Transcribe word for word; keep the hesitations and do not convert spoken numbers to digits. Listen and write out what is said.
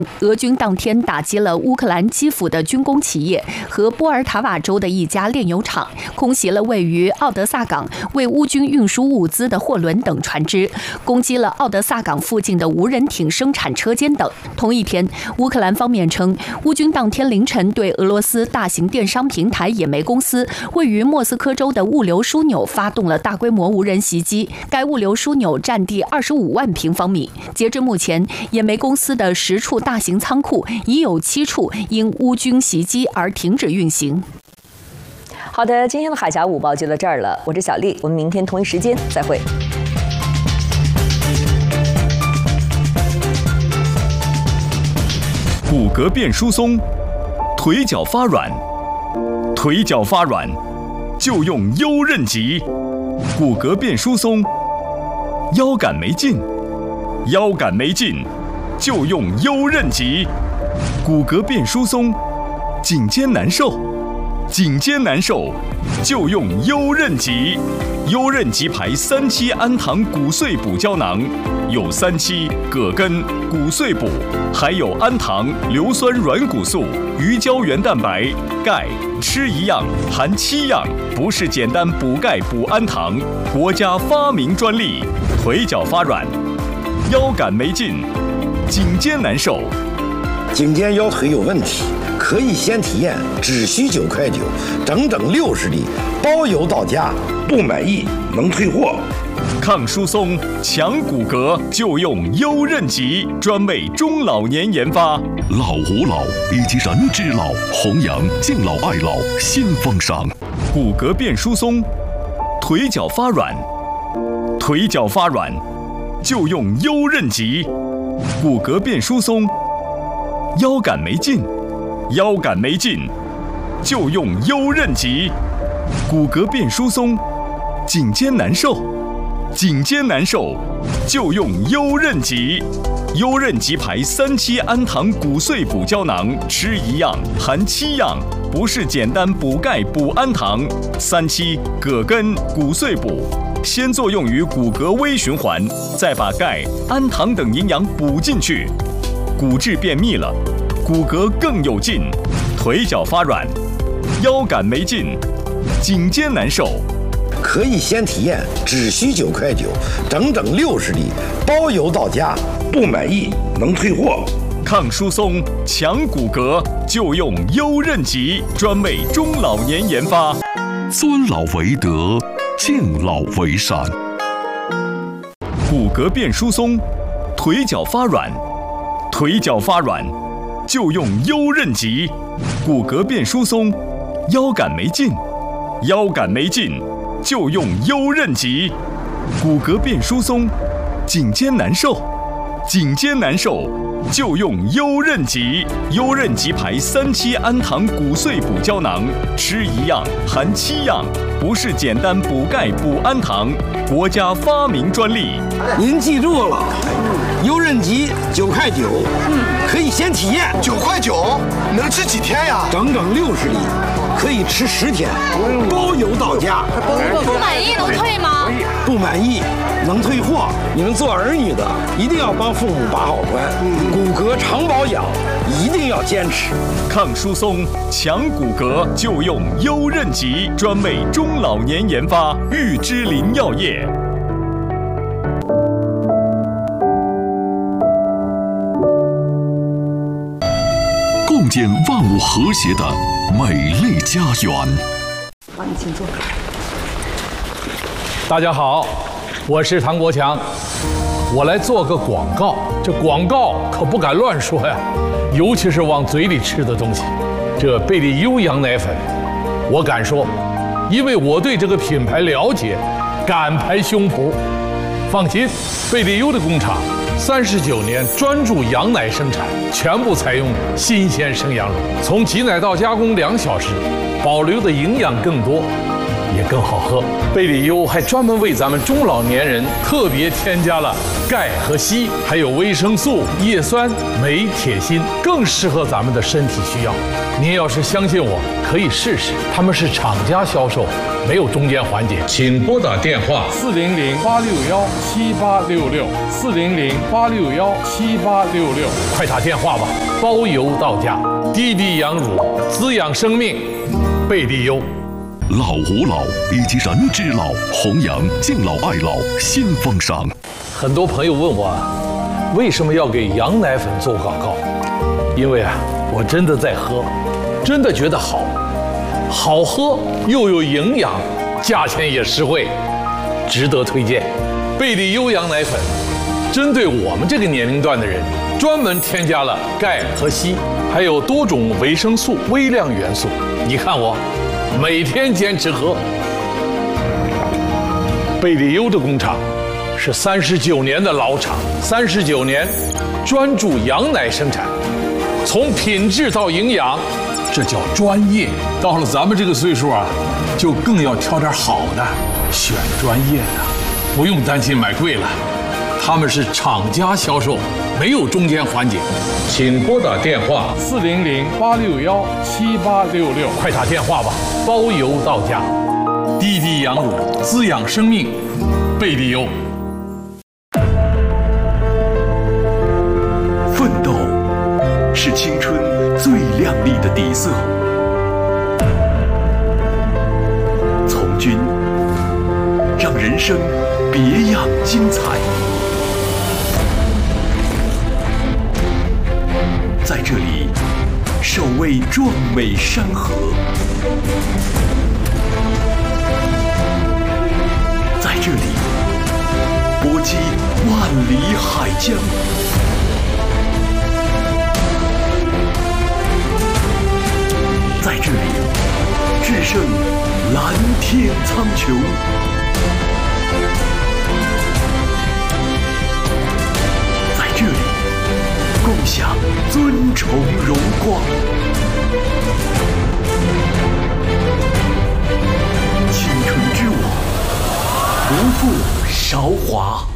俄军当天打击了乌克兰基辅的军工企业和波尔塔瓦州的一家炼油厂，空袭了位于奥德萨港为乌军运输物资的货轮等船只，攻击了奥德萨港附近的无人艇生产车间等。同一天，乌克兰方面称，乌军当天凌晨对俄罗斯大型电商平台野莓公司位于莫斯科州的物流枢纽发动了大规模无人袭击，该物流枢纽占地二十五万平方米。截至目前，野莓公司的十处大型仓库已有七处因乌军袭击而停止运行。 好的，今天的海峡午报就到这儿了，我是小丽，我们明天同一时间再会。 骨骼变疏松，腿脚发软，腿脚发软就用优韧极。骨骼变疏松，腰杆没劲，腰杆没劲就用优韧极。骨骼变疏松，颈肩难受，颈肩难受就用优韧极。优韧极牌三七氨糖骨碎补胶囊，有三七、葛根、骨碎补，还有氨糖、硫酸软骨素、鱼胶原蛋白、钙，吃一样含七样，不是简单补钙补氨糖，国家发明专利。腿脚发软，腰杆没劲，颈肩难受， 颈肩腰腿有问题，可以先体验，只需九块九，整整六十粒，包邮到家，不满意能退货。 抗疏松、强骨骼就用优韧极，专为中老年研发。 老吾老以及人之老，弘扬敬老爱老新风尚。 骨骼变疏松，腿脚发软，腿脚发软就用优韧极。骨骼变疏松，腰杆没劲，腰杆没劲就用优韧极。骨骼变疏松，颈肩难受，颈肩难受就用优韧极。优韧极牌三七氨糖骨碎补胶囊，吃一样含七样，不是简单补钙补氨糖。三七、葛根、骨碎补，先作用于骨骼微循环，再把钙、氨糖等营养补进去，骨质变密了，骨骼更有劲。腿脚发软，腰杆没劲，颈肩难受， 可以先体验，只需九块九，整整六十粒，包邮到家，不满意能退货。 抗疏松、强骨骼就用优韧极，专为中老年研发。 尊老为德，敬老为善。 骨骼变疏松，腿脚发软，腿脚发软就用优韧极。骨骼变疏松，腰杆没劲，腰杆没劲就用优韧极。骨骼变疏松，颈肩难受，颈肩难受就用优韧极。优韧极牌三七氨糖骨碎补胶囊，吃一样含七样，不是简单补钙补氨糖，国家发明专利。 您记住了，优韧极九块九，可以先体验。 九块九能吃几天呀？ 整整六十粒，可以吃十天，包邮到家。 不满意能退吗？ 不满意能退货。你们做儿女的一定要帮父母把好关，骨骼常保养一定要坚持。 抗疏松、强骨骼就用优韧极，专为中老年研发。玉芝林药业。 共建万物和谐的美丽家园。 好，你请坐。 大家好，我是唐国强，我来做个广告。这广告可不敢乱说呀，尤其是往嘴里吃的东西。这贝利优羊奶粉，我敢说，因为我对这个品牌了解，敢拍胸脯。放心，贝利优的工厂三十九年专注羊奶生产，全部采用新鲜生羊乳，从挤奶到加工两小时，保留的营养更多。 也更好喝。贝里优还专门为咱们中老年人特别添加了钙和硒，还有维生素、叶酸、镁、铁、锌，更适合咱们的身体需要。您要是相信我，可以试试。他们是厂家销售，没有中间环节。请拨打电话四零零八六幺七八六六四零零八六幺七八六六，快打电话吧，包邮到家。滴滴羊乳滋养生命，贝利优。 老吾老以及人之老，弘扬敬老爱老新风尚。 很多朋友问我，为什么要给羊奶粉做广告？因为啊，我真的在喝，真的觉得好，好喝又有营养，价钱也实惠，值得推荐。贝利优羊奶粉，针对我们这个年龄段的人，专门添加了钙和硒，还有多种维生素、微量元素。你看我，每天坚持喝。贝利优的工厂是三十九年的老厂，三十九年专注羊奶生产，从品质到营养，这叫专业。到了咱们这个岁数啊，就更要挑点好的，选专业的，不用担心买贵了。他们是厂家销售，没有中间环节。请拨打电话四零零八六幺七八六六，快打电话吧，包邮到家。滴滴羊乳滋养生命，贝利优。 奋斗是青春最亮丽的底色，从军让人生别样精彩。在这里，守卫壮美山河；在这里，搏击万里海疆；在这里，制胜蓝天苍穹；在这里，共享尊崇荣光。青春之舞，不负韶华。